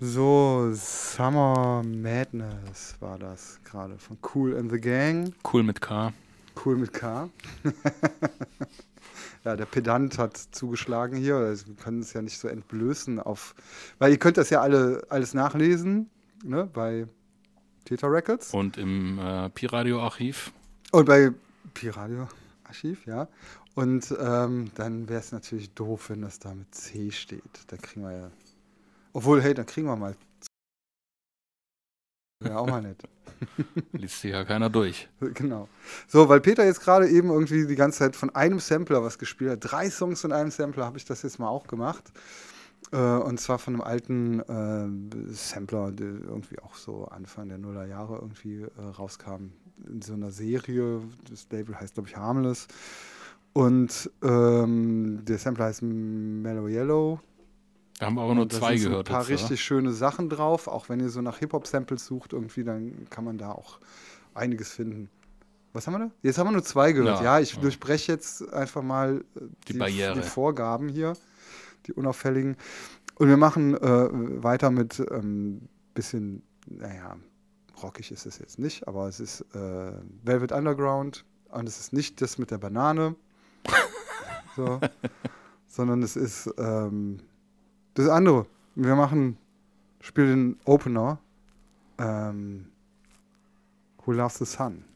So, Summer Madness war das gerade von Kool and the Gang. Cool mit K. Cool mit K. Ja, der Pedant hat zugeschlagen hier. Also wir können es ja nicht so entblößen weil ihr könnt das ja alles nachlesen, ne, bei Theta Records. Und im Pi-Radio-Archiv. Und bei Pi-Radio Archiv, ja. Und dann wäre es natürlich doof, wenn das da mit C steht. Da kriegen wir ja. Obwohl, hey, dann kriegen wir mal. Wäre auch mal nett. Liest sich ja keiner durch. Genau. So, weil Peter jetzt gerade eben irgendwie die ganze Zeit von einem Sampler was gespielt hat. 3 Songs von einem Sampler habe ich das jetzt mal auch gemacht. Und zwar von einem alten Sampler, der irgendwie auch so Anfang der Nullerjahre irgendwie rauskam. In so einer Serie. Das Label heißt, glaube ich, Harmless. Und der Sampler heißt Mellow Yellow. Da haben wir aber nur 2 gehört. Da sind ein paar jetzt, richtig schöne Sachen drauf. Auch wenn ihr so nach Hip-Hop-Samples sucht irgendwie, dann kann man da auch einiges finden. Was haben wir da? Jetzt haben wir nur 2 gehört. Ja, ich durchbreche jetzt einfach mal die Barriere. Die Vorgaben hier, die unauffälligen. Und wir machen weiter mit bisschen, naja, rockig ist es jetzt nicht, aber es ist Velvet Underground und es ist nicht das mit der Banane, so, sondern es ist das andere. Wir spielen den Opener Who Loves the Sun.